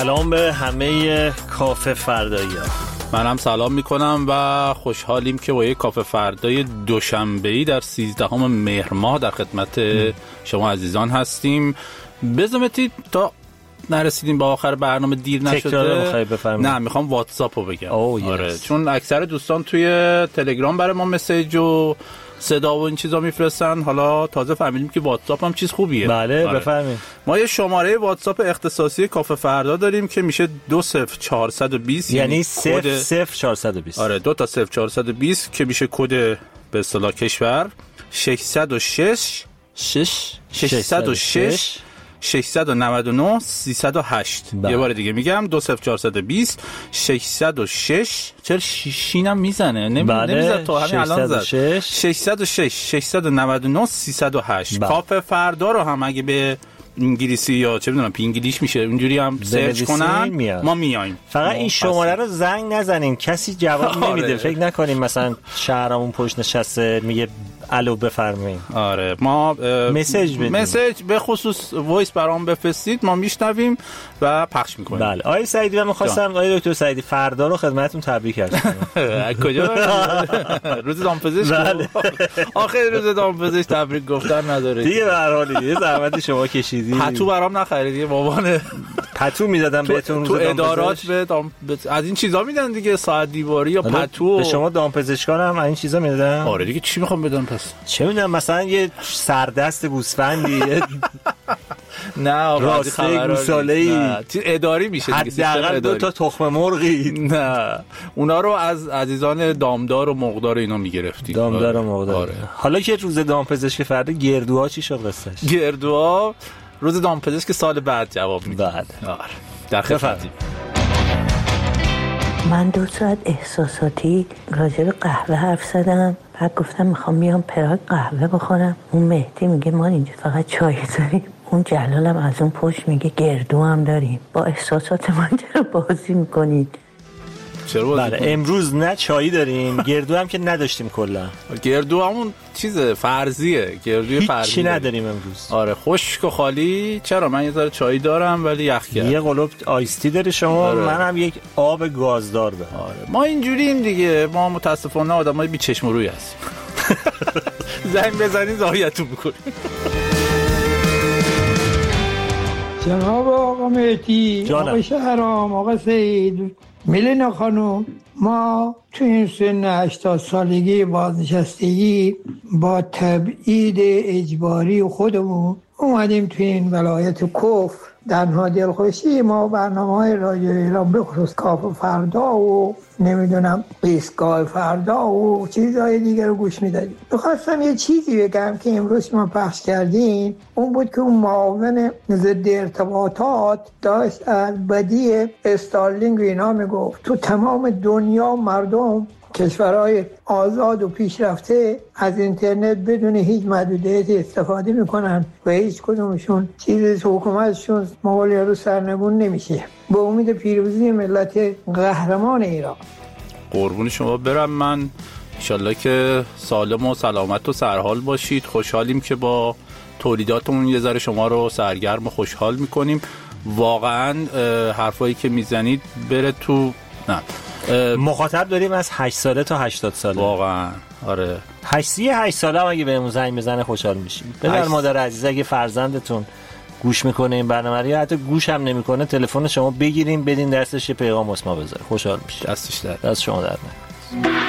سلام به همه کافه فردایی‌ها. منم سلام میکنم و خوشحالیم که با یک کافه فردای دوشنبه‌ای در 13 مهر ماه در خدمت شما عزیزان هستیم. بزمتید تا نرسیدیم به آخر برنامه دیر نشده. نه میخوام واتساپو بگم. آره چون اکثر دوستان توی تلگرام برای ما مسیج و صدا و این چیزا میفرستن. حالا تازه فهمیدیم که واتساپ هم چیز خوبیه. بله بفرمایید. ما یه شماره واتساپ اختصاصی کافه فردا داریم که میشه 20420 یعنی 00420. آره 2 تا 0420 که میشه کد به اصطلاح کشور 606 699 308. یه بار دیگه میگم 20420 606 چرا شیشینم میزنه نمیزنه تو همین الان زد 606 699 308. کافه فردا رو هم اگه به انگلیسی یا چه میدونم پینگلیش میشه اونجوری هم سرچ کنن ما میایم. فقط این شماره رو زنگ نزنین کسی جواب نمیده. فکر نکنیم مثلا شهرمون پشت نشسته میگه الو بفرمایید. آره ما مسیج بدیم. مسیج به خصوص وایس برام بفرستید ما میشنویم و پخش میکنیم. بله آقای سعیدی من می‌خواستم آقای دکتر سعیدی فردا رو خدمتتون تبریک عرض کنم. کجا روز دامپزشک؟ بله آخه روز دامپزشک تبریک گفتن نداره دیگه. به هر حال دیگه زحمت شما کشیدی. پتو برام نخریدی بابا. پتو میدادم بهتون تو ادارات به از این چیزا میدن دیگه ساعت دیواری یا پتو. به شما دامپزشکان هم این چیزا میدادن؟ آره دیگه چی میخوام بدم پس؟ چه میدونم مثلا یه سردست گوسفندی نه راسته گوساله‌ای اداری میشه دیگه. حداقل 2 تا تخم مرغی. نه اونا رو از عزیزان دامدار و مقدار اینا میگرفتیم. دامدار و مقدار. آره. حالا که روز دامپزشک فردا گردوها چی شد قصهش؟ گردوها روز دامپزشک سال بعد جواب میده. بعد آره در خدمتیم. من 2 ساعت احساساتی راجع به قهوه حرف زدم. بعد گفتم میخوام بیام پراگ قهوه بخورم. اون مهدی میگه ما اینجا فقط چای داریم. اون جلالم از اون پشت میگه گردو هم داریم. با احساسات من چرا بازی میکنید؟ بله امروز نه چایی داریم گردو هم که نداشتیم کلا. گردو همون چیز فرضیه. گردوی فرضی چی نداریم امروز. آره خشک و خالی. چرا من یه ذره چای دارم ولی یخ کرد. یه قلوب آیستی داری شما. آره. منم یک آب گازدار دارم. آره ما اینجوریم دیگه. ما متاسفانه آدمای بی چشم و روی هستیم. زنگ بزنید زایتون میکنیم. جناب آقا مهدی، آقا شهرام، آقا سعید، میلینا خانم، ما تو این سن 80 سالگی بازنشستگی با تبعید اجباری خودمون اومدیم تو این ولایت کفر. درها دلخوشی ما برنامه‌های رادیو ایران به خصوص کافه فردا و نمیدونم ایستگاه فردا و چیزهای دیگر رو گوش میدادیم. میخواستم یه چیزی بگم که امروز ما پخش کردیم. اون بود که اون معاون ضد ارتباطات داشت از بدی استارلینگ و اینا میگفت تو تمام دنیا مردم کشورهای آزاد و پیشرفته از اینترنت بدون هیچ محدودیتی استفاده میکنن و هیچ کدومشون چیزی حکومتشون مقالی رو سرنگون نمیشه. به امید پیروزی ملت قهرمان ایران. قربون شما برم. من انشالله که سالم و سلامت و سرحال باشید. خوشحالیم که با تولیداتمون یه ذره شما رو سرگرم و خوشحال میکنیم. واقعا حرفایی که میزنید بره تو مخاطب داریم از 8 ساله تا 80 ساله. واقعا آره 8 ساله هم اگه بهمون زنگ بزنه خوشحال میشیم. بذار مادر عزیز اگه فرزندتون گوش میکنه این برنامه رو یا حتی گوش هم نمیکنه تلفن شما بگیریم بدین دستش یه پیغام واسه ما بذاره خوشحال میشه. دستش در دست شما در نکنه.